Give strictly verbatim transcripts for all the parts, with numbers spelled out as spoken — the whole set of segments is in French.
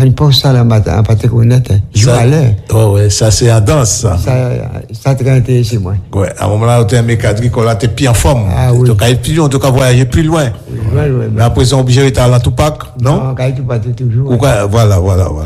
Quand il pense ça, là, matin, pas te connaître. Je Ça- allais. Ouais, ouais, ça c'est en danse, ça. Ça, ça t'a intéressé, moi. Ouais, à un moment-là, tu es un mécadrique, là, t'es plus en forme. Ah oui. Tu as plus loin, tu as voyager plus loin. Ouais, ouais, Mais après, ils sont obligés d'être à l'Antupac, non? Non, quand tu partais toujours. Ou quoi, voilà, voilà, voilà.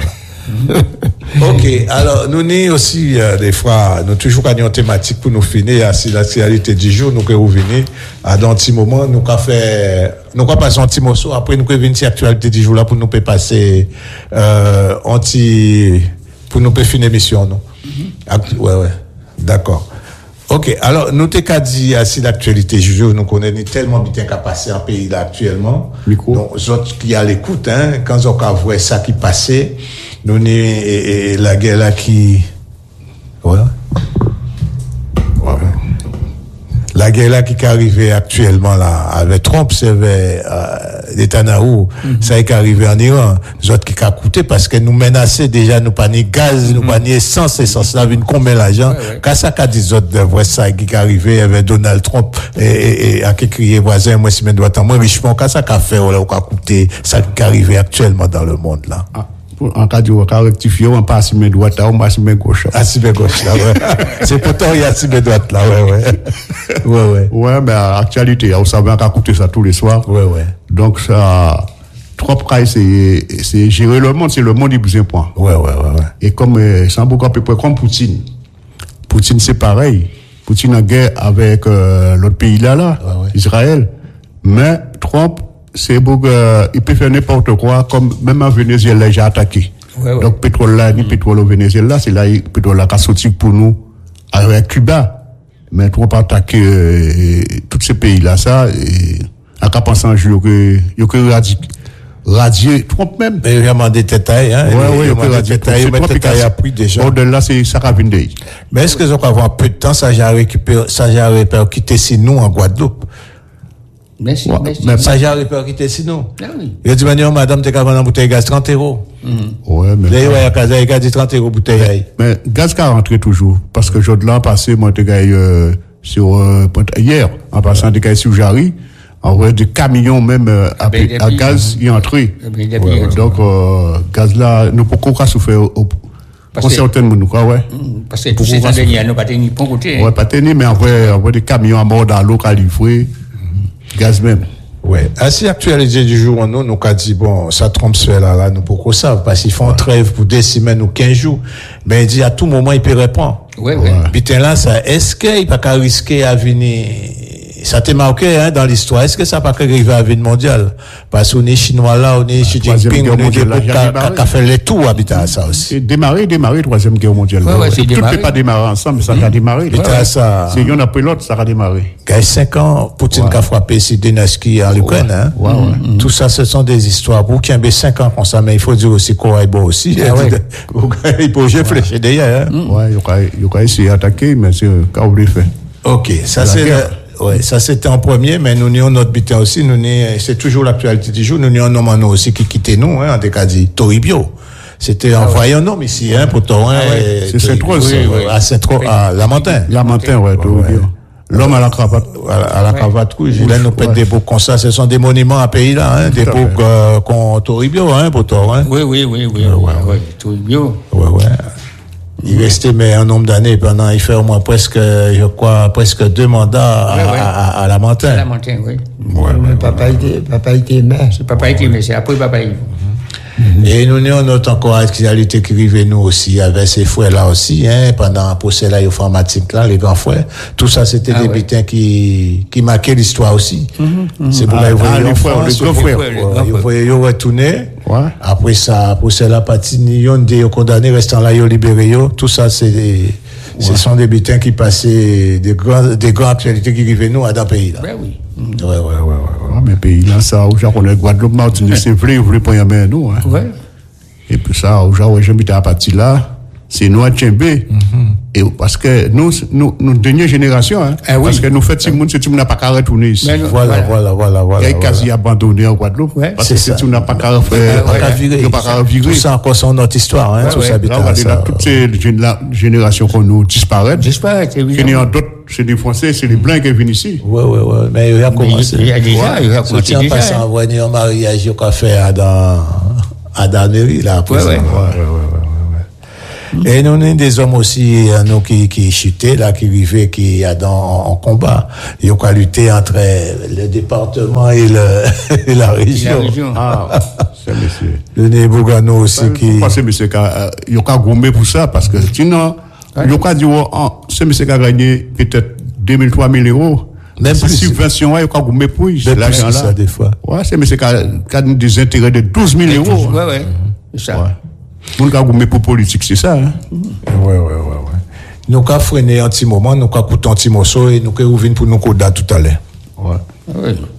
Ok, alors nous ni aussi euh, des fois, nous toujours gagné une thématique pour nous finir, si l'actualité du jour, nous que vous venez, à dans un petit moment, nous qu'a fait, nous qu'a passer un petit morceau, après nous que venir si l'actualité du jour là pour nous peut passer, euh, anti, pour nous peut finir l'émission, non? Mm-hmm. Ouais, ouais, d'accord. Ok, alors nous t'es qu'à dire si l'actualité du jour, nous connaissons tellement bien qu'à passer en pays là actuellement. Micro. Donc, les autres qui à l'écoute, hein, quand on a vu ça qui passait, nous ni et, et la guerre là qui, ouais. Ouais. La guerre là qui est arrivée actuellement là, avec Trump, c'est vers euh, Netanyahu, mm-hmm. ça est arrivé en Iran. Les autres qui a coûté parce que nous menaçaient déjà, nous pas ni gaz, mm-hmm. nous pas ni essence, essence là, vient combien l'argent. Ouais, ouais. Quand ça qu'a dit autres de voir ça qui est arrivé avec Donald Trump et, et, et à qui crier voisin, moi si me doit moins richement, quand ça qu'a fait, ou là, ou qu'a coûté, ça qui est arrivé actuellement dans le monde là. Ah. En cas de rectifier, on passe mes droite là, on passe mes gauche. Ah, si mes gauche là, ouais. C'est pourtant, il y a si mes droite là, ouais, ouais. Ouais, ouais. Ouais, mais actualité, vous savez qu'on a coûté ça tous les soirs. Ouais, ouais. Donc, ça, Trump, c'est, c'est gérer le monde, c'est le monde, il besoin point. Ouais, ouais, ouais, ouais. Et comme, euh, c'est un peu à peu près comme Poutine. Poutine, c'est pareil. Poutine en guerre avec, euh, l'autre pays là, là, ouais, ouais. Israël. Mais, Trump, c'est beau que, il peut faire n'importe quoi, comme même en Venezuela, j'ai attaqué. Ouais, ouais. Donc, pétrole là, ni mm. pétrole au Venezuela, c'est là, pétrole là, qui a sorti pour nous, avec Cuba. Mais Trump a attaqué, euh, tous ces pays-là, ça, et, à qu'à penser un jour que, il y a que radier, radier, Trump même. Mais il y a demandé détails, hein. Ouais, ouais, il y a que radier, détails, mais détails a pris déjà. Au-delà, c'est ça qui vient. Mais est-ce que ça va avoir peu de temps, ça j'ai récupéré, ça j'ai répercuté si nous en Guadeloupe? Merci, ouais, merci. Mais ça j'ai répercuté sinon. Ah oui. Il a dit, manière, madame, t'es qu'à vendre une bouteille de gaz trente euros. Mm. Ouais, mais. D'ailleurs, il a dit trente euros bouteille. Mais, mais gaz qui a rentré toujours. Parce que j'ai de l'an passé, moi, t'es euh, sur, euh, hier, en passant des gars sur Jarry, en vrai, des camions même, euh, à, ben, à gaz, il est entré. Ben, ouais, ouais. Donc, euh, gaz là, nous pouvons pas souffrir au, Parce certaines nous quoi ouais. Parce que tous ces années nous pas tenir bon côté. Ouais, pas tenir mais en vrai, en vrai des camions à mort dans l'eau qualifié. Gaz même. Ouais. Ainsi, actualité du jour, nous, nous, qu'a dit, bon, ça trompe ce là, là, nous, pourquoi ça? Parce qu'ils font trêve pour des semaines ou quinze jours. Mais il dit, à tout moment, il peut répondre. Ouais, ouais. Putain, là, ça, est-ce qu'il n'a pas qu'à risquer à venir, ça t'est marqué, hein, dans l'histoire. Est-ce que ça n'a pas qu'à arriver à venir mondial? Parce qu'on est chinois là, on est Xi Jinping, on est des groupes qui a fait les tours habitant à ça aussi. Démarrer, démarrer, troisième guerre mondiale. Ouais, ouais, tout ne peut pas démarrer ensemble, mais ça a démarré. Putain, ça. C'est l'un après l'autre, ça a démarré. Il y a cinq ans, Poutine qui a frappé Zelensky en Ukraine, hein. Ouais, ouais. Tout ça, ce sont des histoires. Pour qu'il y ait cinq ans comme ça, mais il faut dire aussi qu'on est bon aussi. Il faut réfléchir d'ailleurs, hein. Ouais, il y a essayé d'attaquer, mais c'est quand vous le faites. Ok, ça c'est, ouais, ça c'était en premier, mais nous n'avons notre butin aussi, nous c'est toujours l'actualité du jour, nous n'avons un homme aussi qui quittait nous, hein, en tout cas dit, Toribio. C'était envoyé un homme ici, hein, pour Torin. C'est Saint-Rose. À Saint-Rose, à Lamentin. Lamentin, ouais, Toribio. L'homme à la cravate. À la cravate rouge. Il a nous pète des boucs comme ça. Ce sont des monuments à pays là, hein, des boucs, euh, qu'on Toribio, hein, pour Torin. Oui, oui, oui, oui, ouais, ouais. Toribio. Ouais, ouais. Il restait mais un nombre d'années pendant, il fait au moins presque, je crois, presque deux mandats ouais, à, ouais. à, à, à Lamentin. À Lamentin, oui. Ouais, mais ouais, papa, ouais. Était, papa était maire. C'est papa était maire, c'est après papa Yves. Mm-hmm. Et nous avons notre encore actualité qui arrive nous aussi, avec ces frères là aussi, hein, pendant le procès là, informatique là, les grands frères. Tout ça, c'était ah, des ouais. butins qui, qui marquaient l'histoire aussi. Mm-hmm. C'est pour ah, là, ah, les frères, les grands frères. Ils voyaient, ils retourner. Ouais. Après ça, procès là, parti, ils ont des condamnés, restant là, ils ont libéré. Tout ça, c'est des, ouais. ce sont des butins qui passaient, des grands, des grandes actualités qui arrivaient nous à dans le pays là. Ben oui. Mm. Ouais, ouais, ouais, ouais, ouais. Ah, mais pays là, ça, au Japon, le Guadeloupe, Martinique, c'est vrai, ils voulaient pas y amener nous, hein. Ouais. Et puis ça, au Japon, j'habite à partir là, c'est nous à Tchembé. Et parce que nous, nous, nous, dernière génération, hein. Ah, oui. Parce que nous faisons, si monde, c'est tu n'a pas qu'à retourner ici. Voilà, voilà, voilà, voilà, voilà. Il est quasi abandonné en Guadeloupe. Ouais. Parce que si tu n'as pas qu'à faire, pas qu'à virer. Pas qu'à virer. Tout ça encore, c'est notre histoire, hein. Tout ça, là, là, toutes ces générations qu'on nous disparaissent. Disparaissent, c'est évident. Il y a d'autres, c'est des Français, c'est les Blancs qui viennent ici. Ouais, ouais, ouais. Mais il y a commencé. Il y a déjà, il y a commencé déjà. En passant, on voit un mariage qu'on a fait dans, à Darnery, là, après. Ouais, ça. ouais. Ouais, ouais, ouais, ouais, ouais. Et nous, on a des hommes aussi, euh, nous, qui, qui chutaient, là, qui vivaient, qui a dans, en combat. Ils ont qu'à lutter entre le département et, le, et la région. La région. Ah, c'est monsieur. Le Né-Bougano aussi qui. Parce que monsieur, il y a gourmet pour ça, parce que sinon, il y a dit, c'est monsieur qui a gagné peut-être deux mille, trois mille euros. Même plus. Subvention, il y a gourmet pour lui. Même plus que ça, des fois. Ouais, c'est monsieur qui a, qui a des intérêts de douze mille euros. Ouais, ouais. C'est ça. Ouais. Mon gars, gourmet pour politique, c'est ça, hein? Ouais, ouais, ouais, ouais. Nous avons freiné un petit moment, nous avons coupé un petit morceau et nous avons ouvert pour nous coder tout à l'heure. Ouais. Ouais.